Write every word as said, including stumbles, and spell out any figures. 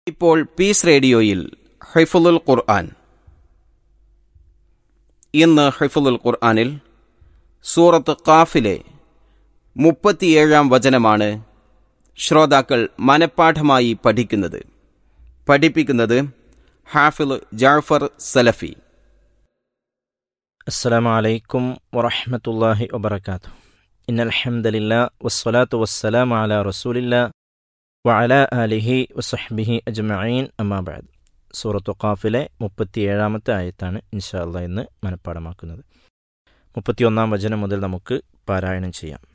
ഇപ്പോൾ പീസ് റേഡിയോയിൽ ഹിഫ്ളുൽ ഖുർആൻ. ഇന്ന് ഹിഫ്ളുൽ ഖുർആനിൽ സൂറത്ത് ഖാഫിലെ മുപ്പത്തിയേഴാം വചനമാണ് ശ്രോതാക്കൾ മനഃപ്പാഠമായി പഠിക്കുന്നത്. പഠിപ്പിക്കുന്നത് ഹാഫിള് ജാഫർ സലഫി. അസ്സലാമു അലൈക്കും വറഹ്മത്തുള്ളാഹി വബറകാതുഹു. ഇന്നൽ ഹംദലില്ലാ വസ്സലാത്തു വസ്സലാമു അലാ റസൂലില്ലാ വഅലാ ആലിഹി വസഹ്ബിഹി അജ്മഈൻ. അമ്മാ ബഅദ്. സൂറത്തു ഖാഫിലെ മുപ്പത്തിയേഴാമത്തെ ആയത്താണ് ഇൻഷാ അല്ലാഹ് ഇന്ന് മനഃപ്പാഠമാക്കുന്നത്. മുപ്പത്തിയൊന്നാം വചനം മുതൽ നമുക്ക് പാരായണം ചെയ്യാം.